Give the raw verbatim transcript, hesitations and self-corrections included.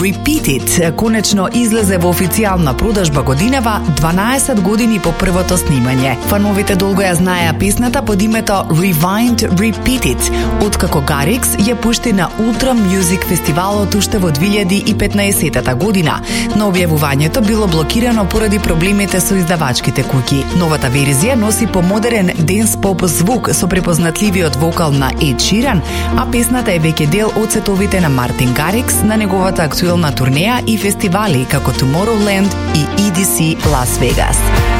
Repeat It конечно излезе во официјална продажба годинава дванаесет години по првото снимање. Фановите долго ја знаеа песната под името Rewind Repeat It, откако Garrix ја пушти на Ultra Music фестивалот уште во две илјади и петнаесетта година, но објавувањето било блокирано поради проблемите со издавачките куќи. Новата верзија носи помодерен денс поп звук со препознатливиот вокал на Ed Sheeran, а песната е веќе дел од сетовите на Мартин Гаррикс на неговата актуелна турнеја и фестивали како Tomorrowland и E D C Las Vegas.